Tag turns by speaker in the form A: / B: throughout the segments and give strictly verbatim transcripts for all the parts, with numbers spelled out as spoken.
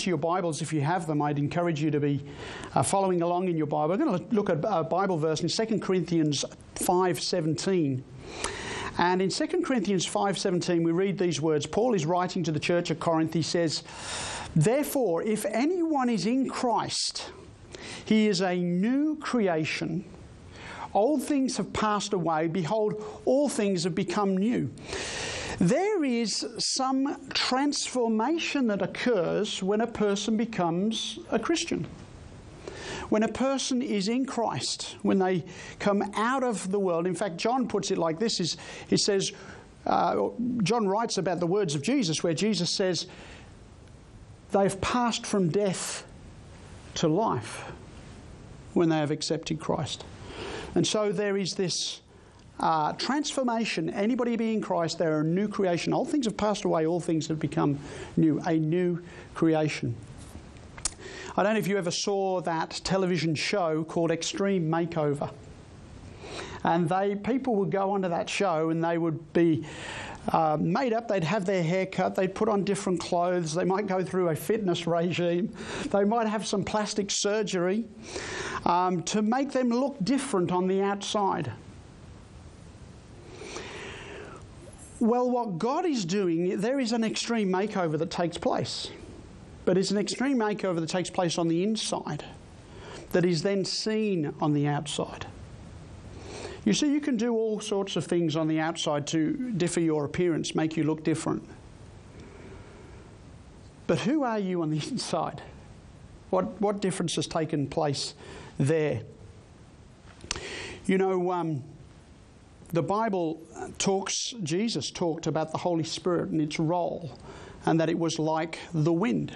A: to your Bibles, if you have them, I'd encourage you to be uh, following along in your Bible. We're going to look at a Bible verse in Second Corinthians five seventeen. And in Second Corinthians five seventeen, we read these words. Paul is writing to the church at Corinth. He says, "Therefore, if anyone is in Christ, he is a new creation. Old things have passed away. Behold, all things have become new." There is some transformation that occurs when a person becomes a Christian. When a person is in Christ, when they come out of the world. In fact, John puts it like this. Is He says, uh, John writes about the words of Jesus, where Jesus says, they've passed from death to life when they have accepted Christ. And so there is this Uh, transformation. Anybody be in Christ, they're a new creation. Old things have passed away, all things have become new. A new creation. I don't know if you ever saw that television show called Extreme Makeover. And they people would go onto that show and they would be uh, made up. They'd have their hair cut. They'd put on different clothes. They might go through a fitness regime. They might have some plastic surgery um, to make them look different on the outside. Well, what God is doing, there is an extreme makeover that takes place. But it's an extreme makeover that takes place on the inside that is then seen on the outside. You see, you can do all sorts of things on the outside to differ your appearance, make you look different. But who are you on the inside? What, what difference has taken place there? You know, um, the Bible talks, Jesus talked about the Holy Spirit and its role, and that it was like the wind.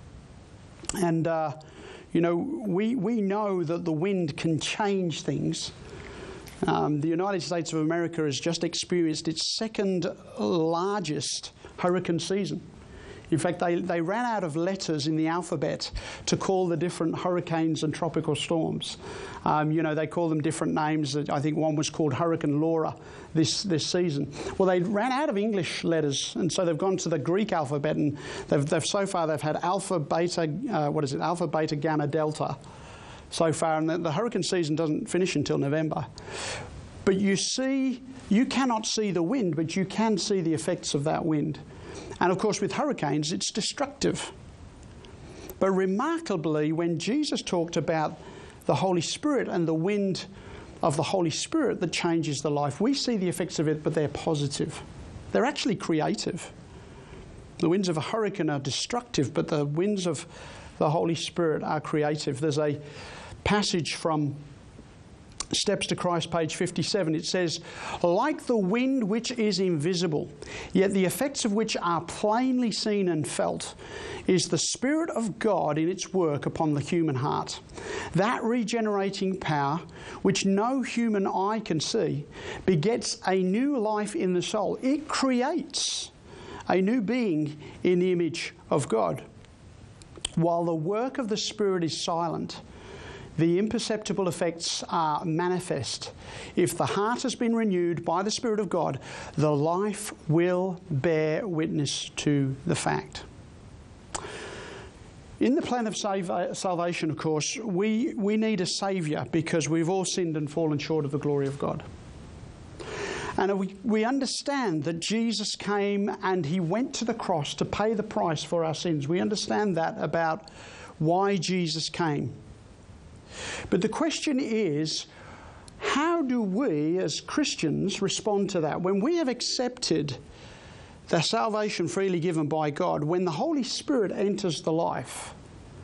A: And, uh, you know, we, we know that the wind can change things. Um, the United States of America has just experienced its second largest hurricane season. In fact, they, they ran out of letters in the alphabet to call the different hurricanes and tropical storms. Um, you know, they call them different names. I think one was called Hurricane Laura this, this season. Well, they ran out of English letters, and so they've gone to the Greek alphabet, and they've, they've so far they've had alpha, beta, uh, what is it, alpha, beta, gamma, delta so far, and the, the hurricane season doesn't finish until November. But you see, you cannot see the wind, but you can see the effects of that wind. And of course, with hurricanes, it's destructive. But remarkably, when Jesus talked about the Holy Spirit and the wind of the Holy Spirit that changes the life, we see the effects of it, but they're positive. They're actually creative. The winds of a hurricane are destructive, but the winds of the Holy Spirit are creative. There's a passage from Steps to Christ, page fifty-seven. It says, "Like the wind which is invisible, yet the effects of which are plainly seen and felt, is the Spirit of God in its work upon the human heart. That regenerating power, which no human eye can see, begets a new life in the soul. It creates a new being in the image of God. While the work of the Spirit is silent, the imperceptible effects are manifest. If the heart has been renewed by the Spirit of God, the life will bear witness to the fact." In the plan of save, salvation, of course, we, we need a Saviour because we've all sinned and fallen short of the glory of God. And we, we understand that Jesus came and He went to the cross to pay the price for our sins. We understand that about why Jesus came. But the question is, how do we as Christians respond to that? When we have accepted the salvation freely given by God, when the Holy Spirit enters the life,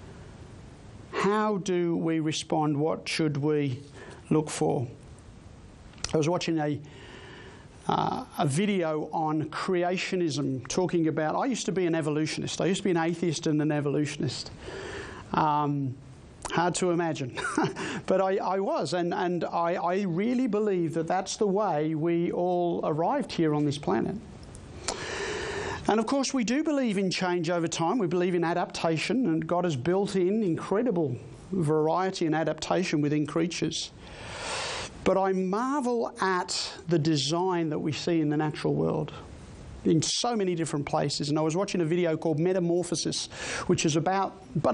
A: how do we respond? What should we look for? I was watching a uh, a video on creationism talking about, I used to be an evolutionist. I used to be an atheist and an evolutionist. Um... Hard to imagine, but I, I was, and, and I, I really believe that that's the way we all arrived here on this planet. And of course, we do believe in change over time. We believe in adaptation, and God has built in incredible variety and adaptation within creatures. But I marvel at the design that we see in the natural world. in so many different places. And I was watching a video called Metamorphosis, which is about, but